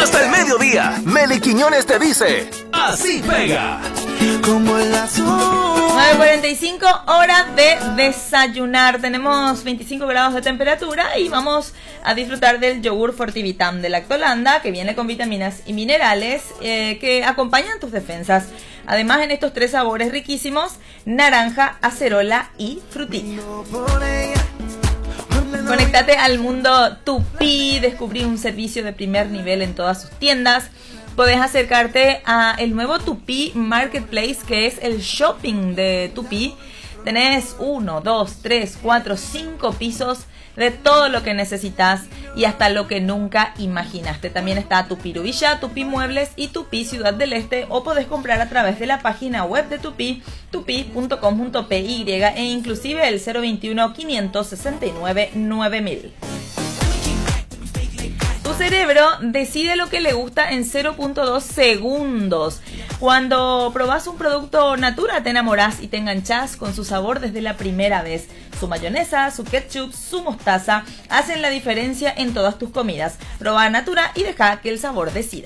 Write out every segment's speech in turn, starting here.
Hasta el mediodía, Meli Quiñones te dice, así pega. Como el azul. 9:45, hora de desayunar. Tenemos 25 grados de temperatura y vamos a disfrutar del yogur Fortivitam de Lactolanda, que viene con vitaminas y minerales que acompañan tus defensas. Además, en estos 3 sabores riquísimos: naranja, acerola y frutilla. Conéctate al mundo Tupí, descubrí un servicio de primer nivel en todas sus tiendas. Podés acercarte a el nuevo Tupí Marketplace, que es el shopping de Tupí. Tenés 1, 2, 3, 4, 5 pisos de todo lo que necesitas y hasta lo que nunca imaginaste. También está Tupí Villa, Tupí Muebles y Tupí Ciudad del Este, o podés comprar a través de la página web de Tupí, tupi.com.py, e inclusive el 021 569 9000. Tu cerebro decide lo que le gusta en 0.2 segundos. Cuando probás un producto Natura, te enamorás y te enganchás con su sabor desde la primera vez. Su mayonesa, su ketchup, su mostaza hacen la diferencia en todas tus comidas. Probá Natura y deja que el sabor decida.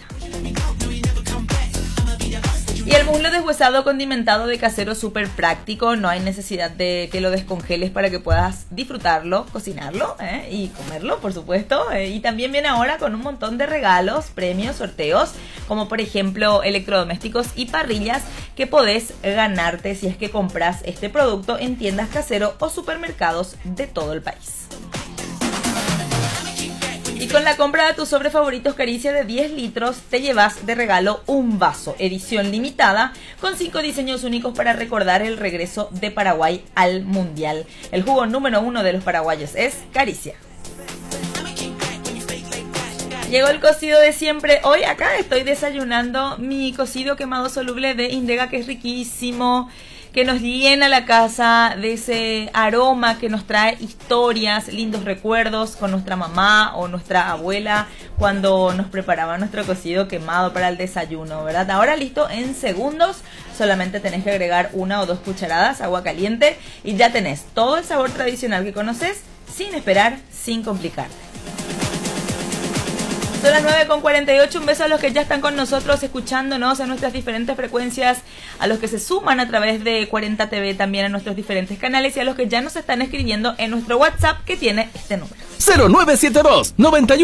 Y el muslo deshuesado condimentado de Casero, súper práctico. No hay necesidad de que lo descongeles para que puedas disfrutarlo, cocinarlo y comerlo, por supuesto. Y también viene ahora con un montón de regalos, premios, sorteos, como por ejemplo electrodomésticos y parrillas que podés ganarte si es que compras este producto en tiendas Casero o supermercados de todo el país. Y con la compra de tus sobres favoritos Caricia de 10 litros, te llevas de regalo un vaso, edición limitada, con 5 diseños únicos para recordar el regreso de Paraguay al Mundial. El jugo número 1 de los paraguayos es Caricia. Llegó el cocido de siempre. Hoy acá estoy desayunando mi cocido quemado soluble de Indega, que es riquísimo, que nos llena la casa de ese aroma que nos trae historias, lindos recuerdos con nuestra mamá o nuestra abuela cuando nos preparaba nuestro cocido quemado para el desayuno, ¿verdad? Ahora listo en segundos, solamente tenés que agregar 1 o 2 cucharadas agua caliente y ya tenés todo el sabor tradicional que conoces, sin esperar, sin complicarte. Son las 9:48, un beso a los que ya están con nosotros escuchándonos en nuestras diferentes frecuencias, a los que se suman a través de 40 TV también en nuestros diferentes canales y a los que ya nos están escribiendo en nuestro WhatsApp, que tiene este número: 0972 91